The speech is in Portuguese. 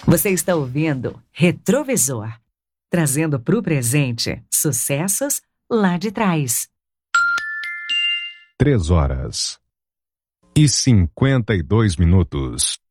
Você está ouvindo Retrovisor, trazendo para o presente sucessos lá de trás. 3 horas e 52 minutos.